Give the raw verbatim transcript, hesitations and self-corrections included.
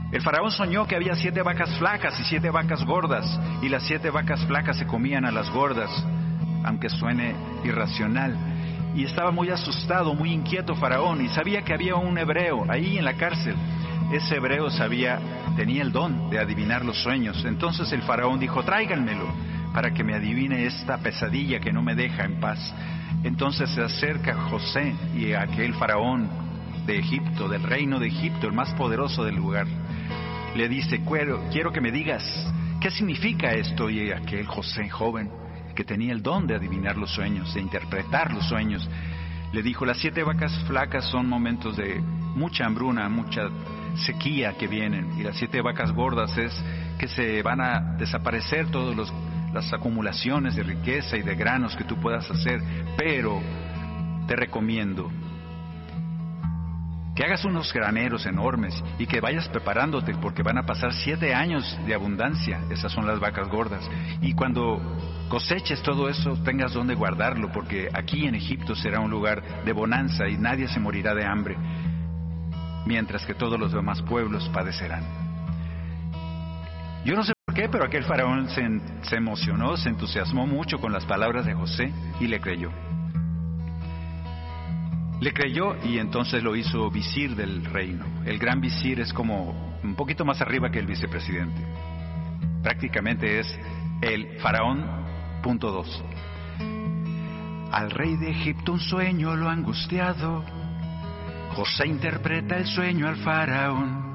El faraón soñó que había siete vacas flacas y siete vacas gordas, y las siete vacas flacas se comían a las gordas, aunque suene irracional. Y estaba muy asustado, muy inquieto faraón, y sabía que había un hebreo ahí en la cárcel. Ese hebreo sabía, tenía el don de adivinar los sueños. Entonces el faraón dijo: tráiganmelo para que me adivine esta pesadilla que no me deja en paz. Entonces se acerca José y aquel faraón de Egipto, del reino de Egipto, el más poderoso del lugar. Le dice: quiero, quiero que me digas, ¿qué significa esto? Y aquel José joven, que tenía el don de adivinar los sueños, de interpretar los sueños, le dijo: las siete vacas flacas son momentos de mucha hambruna, mucha sequía que vienen, y las siete vacas gordas es que se van a desaparecer todas las acumulaciones de riqueza y de granos que tú puedas hacer, pero te recomiendo que hagas unos graneros enormes y que vayas preparándote, porque van a pasar siete años de abundancia. Esas son las vacas gordas. Y cuando coseches todo eso, tengas donde guardarlo, porque aquí en Egipto será un lugar de bonanza y nadie se morirá de hambre, mientras que todos los demás pueblos padecerán. Yo no sé por qué, pero aquel faraón se, se emocionó, se entusiasmó mucho con las palabras de José y le creyó. Le creyó y entonces lo hizo visir del reino. El gran visir es como un poquito más arriba que el vicepresidente. Prácticamente es el faraón punto dos. Al rey de Egipto un sueño lo ha angustiado. José interpreta el sueño al faraón.